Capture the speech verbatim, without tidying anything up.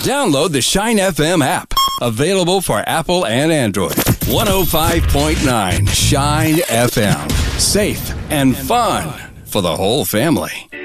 Download the Shine F M app. Available for Apple and Android. one oh five point nine Shine F M. Safe and fun for the whole family.